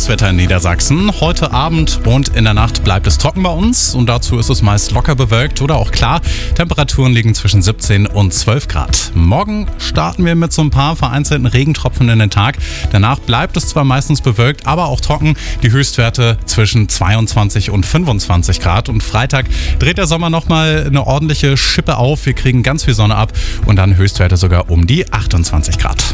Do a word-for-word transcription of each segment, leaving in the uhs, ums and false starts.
Wetter in Niedersachsen. Heute Abend und in der Nacht bleibt es trocken bei uns und dazu ist es meist locker bewölkt oder auch klar. Temperaturen liegen zwischen siebzehn und zwölf Grad. Morgen starten wir mit so ein paar vereinzelten Regentropfen in den Tag. Danach bleibt es zwar meistens bewölkt, aber auch trocken. Die Höchstwerte zwischen zweiundzwanzig und fünfundzwanzig Grad. Und Freitag dreht der Sommer nochmal eine ordentliche Schippe auf. Wir kriegen ganz viel Sonne ab und dann Höchstwerte sogar um die achtundzwanzig Grad.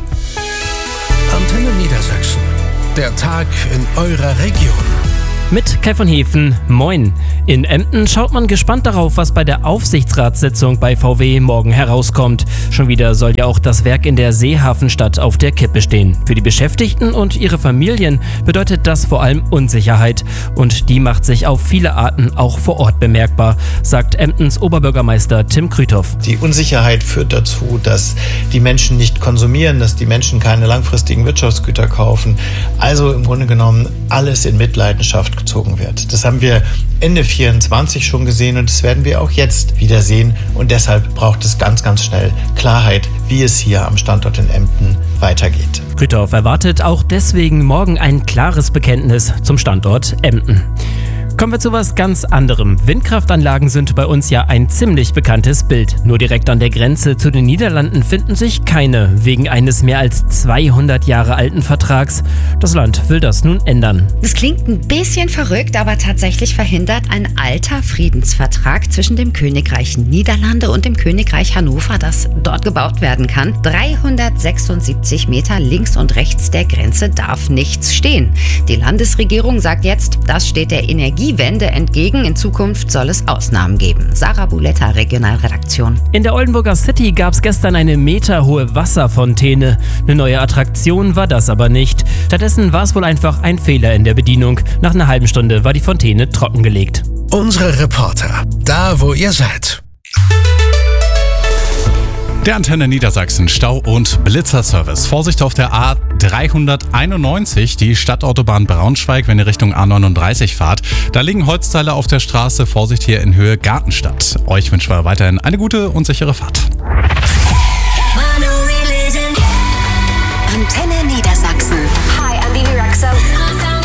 Antenne Niedersachsen. Der Tag in eurer Region. Mit Kai von Hefen, moin. In Emden schaut man gespannt darauf, was bei der Aufsichtsratssitzung bei V W morgen herauskommt. Schon wieder soll ja auch das Werk in der Seehafenstadt auf der Kippe stehen. Für die Beschäftigten und ihre Familien bedeutet das vor allem Unsicherheit. Und die macht sich auf viele Arten auch vor Ort bemerkbar, sagt Emdens Oberbürgermeister Tim Krüthoff. Die Unsicherheit führt dazu, dass die Menschen nicht konsumieren, dass die Menschen keine langfristigen Wirtschaftsgüter kaufen. Also im Grunde genommen alles in Mitleidenschaft gezogen wird. Das haben wir Ende vierundzwanzig schon gesehen und das werden wir auch jetzt wieder sehen. Und deshalb braucht es ganz, ganz schnell Klarheit, wie es hier am Standort in Emden weitergeht. Krüthoff erwartet auch deswegen morgen ein klares Bekenntnis zum Standort Emden. Kommen wir zu was ganz anderem. Windkraftanlagen sind bei uns ja ein ziemlich bekanntes Bild. Nur direkt an der Grenze zu den Niederlanden finden sich keine, wegen eines mehr als zweihundert Jahre alten Vertrags. Das Land will das nun ändern. Das klingt ein bisschen verrückt, aber tatsächlich verhindert ein alter Friedensvertrag zwischen dem Königreich Niederlande und dem Königreich Hannover, das dort gebaut werden kann. dreihundertsechsundsiebzig Meter links und rechts der Grenze darf nichts stehen. Die Landesregierung sagt jetzt, das steht der Energie Wende entgegen. In Zukunft soll es Ausnahmen geben. Sarah Buletta, Regionalredaktion. In der Oldenburger City gab es gestern eine meterhohe Wasserfontäne. Eine neue Attraktion war das aber nicht. Stattdessen war es wohl einfach ein Fehler in der Bedienung. Nach einer halben Stunde war die Fontäne trockengelegt. Unsere Reporter, da wo ihr seid. Der Antenne Niedersachsen Stau- und Blitzerservice. Vorsicht auf der A dreihunderteinundneunzig, die Stadtautobahn Braunschweig, wenn ihr Richtung A neununddreißig fahrt. Da liegen Holzteile auf der Straße. Vorsicht hier in Höhe Gartenstadt. Euch wünschen wir weiterhin eine gute und sichere Fahrt. Antenne Niedersachsen. Hi, I'm Bibi Rexha.